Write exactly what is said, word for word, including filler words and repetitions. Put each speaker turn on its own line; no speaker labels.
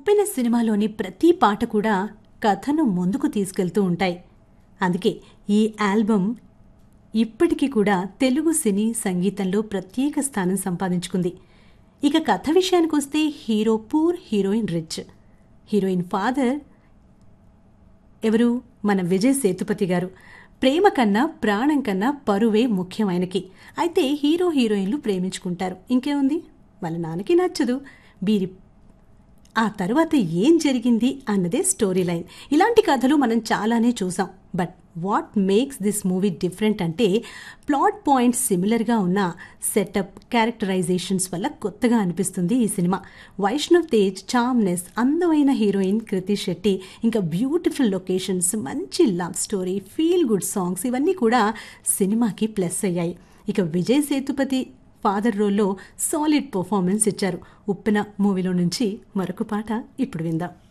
ఉప్పెన సినిమాలోని ప్రతి పాట కూడా కథను ముందుకు తీసుకెళ్తూ ఉంటాయి. అందుకే ఈ ఆల్బమ్ ఇప్పటికీ కూడా తెలుగు సినీ సంగీతంలో ప్రత్యేక స్థానం సంపాదించుకుంది. ఇక కథ విషయానికి వస్తే hero poor, heroine rich. Heroine father ఎవరు? మన విజయ్ సేతుపతి గారు. ప్రేమ కన్నా ప్రాణం కన్నా పరువే ముఖ్యం ఆయనకి. అయితే హీరో హీరోయిన్లు ప్రేమించుకుంటారు, ఇంకేముంది, వాళ్ళ నాన్నకి నచ్చదు. వీరి ఆ తర్వాత ఏం జరిగింది అన్నదే స్టోరీ లైన్. ఇలాంటి కథలు మనం చాలానే చూసాం. But what makes this movie different అంటే ప్లాట్ పాయింట్స్ సిమిలర్గా ఉన్న సెటప్, క్యారెక్టరైజేషన్స్ వల్ల కొత్తగా అనిపిస్తుంది ఈ సినిమా. వైష్ణవ్ తేజ్, చామ్నెస్, అందమైన హీరోయిన్ కృతి శెట్టి, ఇంకా బ్యూటిఫుల్ లొకేషన్స్, మంచి love story, feel good songs ఇవన్నీ కూడా సినిమాకి ప్లస్ అయ్యాయి. ఇక విజయ్ సేతుపతి ఫాదర్ రోల్లో సాలిడ్ పర్ఫార్మెన్స్ ఇచ్చారు. ఉప్పెన మూవీలో నుంచి మరొక పాట ఇప్పుడు విందాం.